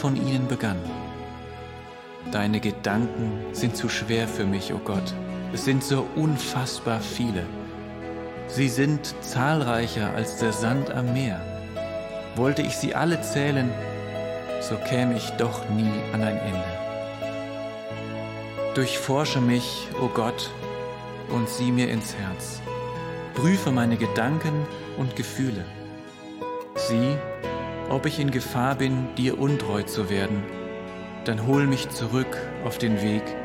von ihnen begann. Deine Gedanken sind zu schwer für mich, o Gott. Es sind so unfassbar viele. Sie sind zahlreicher als der Sand am Meer. Wollte ich sie alle zählen, so käme ich doch nie an ein Ende. Durchforsche mich, o Gott, und sieh mir ins Herz. Prüfe meine Gedanken und Gefühle. Sieh, ob ich in Gefahr bin, dir untreu zu werden. Dann hol mich zurück auf den Weg,